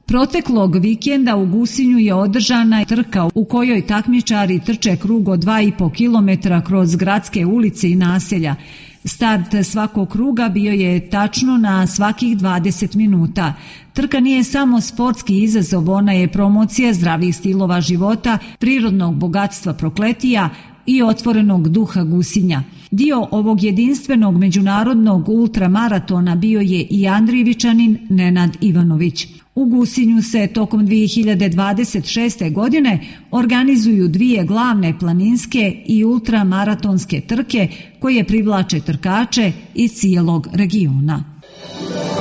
Proteklog vikenda u Gusinju je održana trka u kojoj takmičari trče krug od 2,5 km kroz gradske ulice i naselja. Start svakog kruga bio je tačno na svakih 20 minuta. Trka nije samo sportski izazov, ona je promocija zdravih stilova života, prirodnog bogatstva Prokletija i otvorenog duha Gusinja. Dio ovog jedinstvenog međunarodnog ultramaratona bio je i Andrijevičanin Nenad Ivanović. U Gusinju se tokom 2026. godine organizuju 2 glavne planinske i ultramaratonske trke koje privlače trkače iz cijelog regiona.